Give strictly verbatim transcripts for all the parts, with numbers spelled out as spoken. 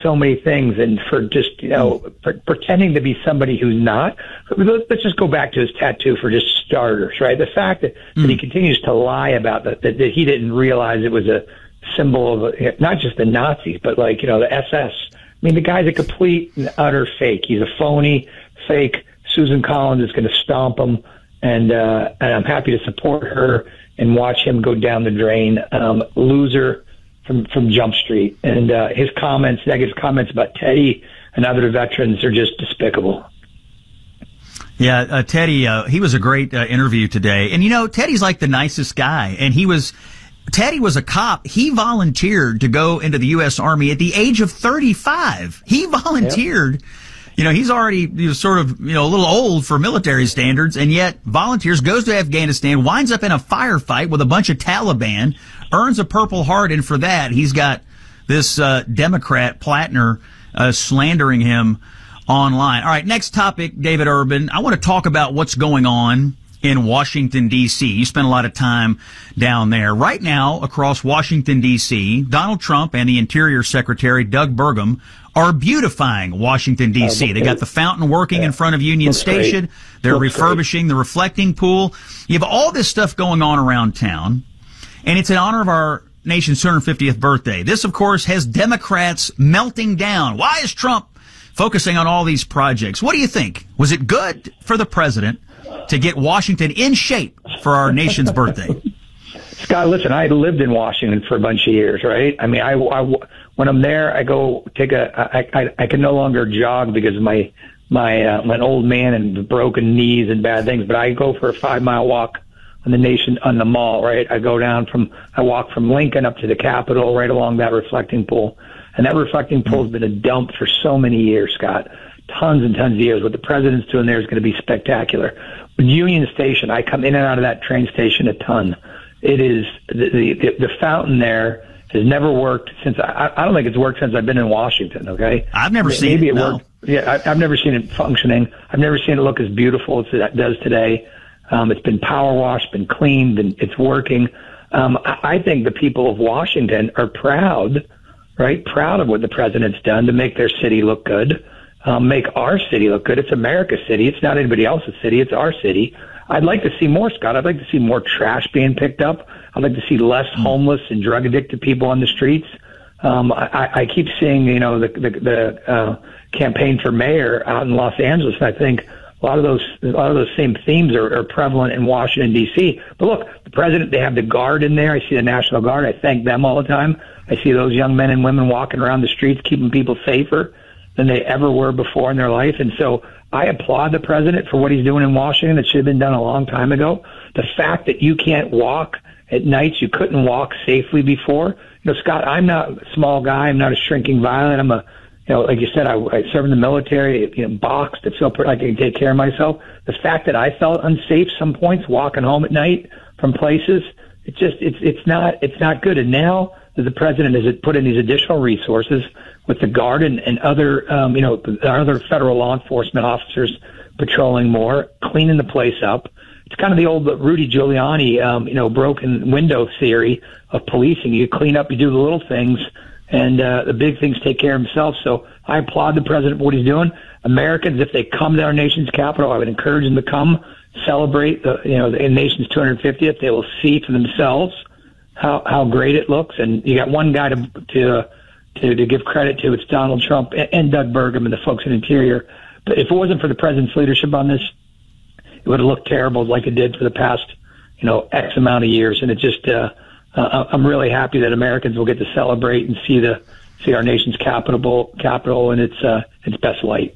so many things, and for just, you know, for pretending to be somebody who's not. Let's just go back to his tattoo for just starters, right? The fact that, mm. that he continues to lie about that, that, that he didn't realize it was a symbol of a, not just the Nazis, but like, you know, the S S. I mean, the guy's a complete and utter fake. He's a phony, fake. Susan Collins is going to stomp him, and, uh, and I'm happy to support her and watch him go down the drain. Um, loser. From, from Jump Street, and uh, his comments, negative comments about Teddy and other veterans are just despicable. Yeah, uh, Teddy, uh, he was a great uh, interview today. And, you know, Teddy's like the nicest guy. And he was, Teddy was a cop. He volunteered to go into the U S Army at the age of thirty-five. He volunteered. Yep. You know, he's already he was sort of, you know, a little old for military standards, and yet volunteers, goes to Afghanistan, winds up in a firefight with a bunch of Taliban, earns a Purple Heart, and for that, he's got this uh, Democrat, Platner, uh, slandering him online. All right, next topic, David Urban. I want to talk about what's going on in Washington, D C. You spent a lot of time down there. Right now, across Washington, D C, Donald Trump and the Interior Secretary, Doug Burgum, are beautifying Washington, D C. They got the fountain working in front of Union Station. They're refurbishing the reflecting pool. You have all this stuff going on around town, and it's in honor of our nation's two hundred fiftieth birthday. This, of course, has Democrats melting down. Why is Trump focusing on all these projects? What do you think? Was it good for the president to get Washington in shape for our nation's birthday? Scott, listen, I lived in Washington for a bunch of years, right? I mean, I, I when I'm there, I go take a, I, I, I can no longer jog because of my, my, uh, my old man and broken knees and bad things, but I go for a five mile walk on the nation, on the mall, right? I go down from, I walk from Lincoln up to the Capitol, right along that reflecting pool. And that reflecting pool has been a dump for so many years, Scott. Tons and tons of years. What the president's doing there is going to be spectacular. With Union Station, I come in and out of that train station a ton. It is, the, the, the fountain there has never worked since, I, I don't think it's worked since I've been in Washington, okay? I've never Maybe seen Maybe it, it no. worked. Yeah, I, I've never seen it functioning. I've never seen it look as beautiful as it does today. Um, it's been power washed, been cleaned, and it's working. Um, I, I think the people of Washington are proud, right? Proud of what the president's done to make their city look good, um, make our city look good. It's America's city. It's not anybody else's city. It's our city. I'd like to see more, Scott. I'd like to see more trash being picked up. I'd like to see less homeless and drug addicted people on the streets. Um, I, I keep seeing, you know, the the, the uh, campaign for mayor out in Los Angeles, and I think a lot of those a lot of those same themes are, are prevalent in Washington, D C. But look, the president, they have the Guard in there. I see the National Guard. I thank them all the time. I see those young men and women walking around the streets, keeping people safer than they ever were before in their life. And so I applaud the president for what he's doing in Washington. It should have been done a long time ago. The fact that you can't walk at nights, you couldn't walk safely before. You know, Scott, I'm not a small guy. I'm not a shrinking violet. I'm a, you know, like you said, I, I served in the military, you know, boxed. I feel like I can take care of myself. The fact that I felt unsafe some points walking home at night from places, it's just, it's, it's not, it's not good. And now that the president has put in these additional resources with the Guard and, and other, um, you know, other federal law enforcement officers patrolling more, cleaning the place up. It's kind of the old Rudy Giuliani, um, you know, broken window theory of policing. You clean up, you do the little things, and uh, the big things take care of themselves. So I applaud the president for what he's doing. Americans, if they come to our nation's capital, I would encourage them to come celebrate the, you know, the nation's two hundred fiftieth. They will see for themselves how how great it looks. And you got one guy to to to, to give credit to. It's Donald Trump and, and Doug Burgum and the folks in Interior. But if it wasn't for the president's leadership on this, it would have looked terrible like it did for the past, you know, X amount of years. And it just, uh, uh, I'm really happy that Americans will get to celebrate and see the see our nation's capital capital in its uh, its best light.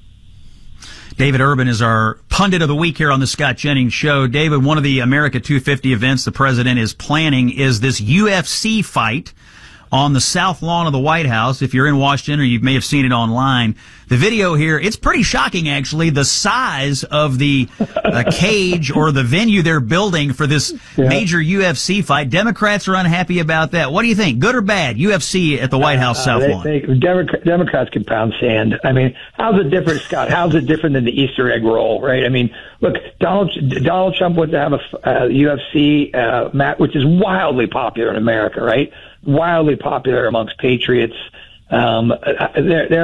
David Urban is our pundit of the week here on the Scott Jennings Show. David, one of the America two fifty events the president is planning is this U F C fight on the south lawn of the White House. If you're in Washington, or you may have seen it online, the video here, it's pretty shocking, actually, the size of the uh, cage or the venue they're building for this yeah. major U F C fight. Democrats are unhappy about that. What do you think? Good or bad? U F C at the White House uh, south they, lawn. They, Democrats, Democrats can pound sand. I mean, how's it different, Scott? How's it different than the Easter egg roll, right? I mean, look, Donald Donald Trump wants to have a uh, U F C uh, match, which is wildly popular in America, right? Wildly popular amongst patriots Um, there, there